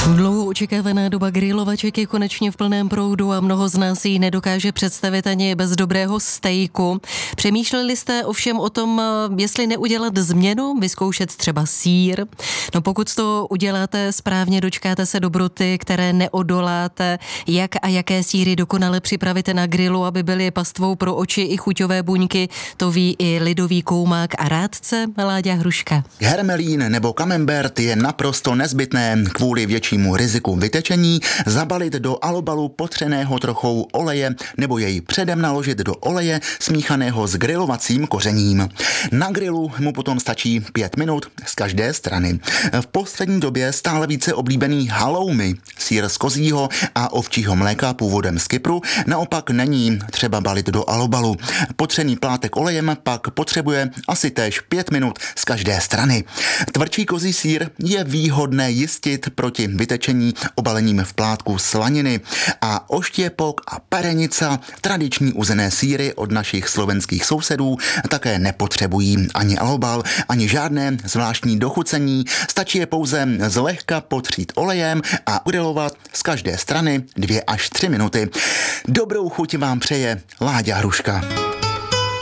Dlouho očekávaná doba grilovaček je konečně v plném proudu a mnoho z nás ji nedokáže představit ani bez dobrého stejku. Přemýšleli jste ovšem o tom, jestli neudělat změnu, vyzkoušet třeba sýr? No pokud to uděláte správně, dočkáte se dobroty, které neodoláte. Jak a jaké sýry dokonale připravit na grilu, aby byly pastvou pro oči i chuťové buňky, to ví i lidový koumák a rádce Láďa Hruška. Hermelín nebo camembert je naprosto nezbytné kvůli většímu riziku vytečení zabalit do alobalu potřeného trochou oleje nebo jej předem naložit do oleje smíchaného s grilovacím kořením. Na grilu mu potom stačí 5 minut z každé strany. V poslední době stále více oblíbený halloumi, sýr z kozího a ovčího mléka původem z Kypru, naopak není třeba balit do alobalu. Potřený plátek olejem pak potřebuje asi též 5 minut z každé strany. Tvrdší kozí sýr je výhodné jistit proti vytečení obalením v plátku slaniny a oštěpok a perenica, tradiční uzené sýry od našich slovenských sousedů, také nepotřebují ani alobal, ani žádné zvláštní dochucení, stačí je pouze zlehka potřít olejem a grilovat z každé strany 2 až 3 minuty. Dobrou chuť vám přeje Láďa Hruška.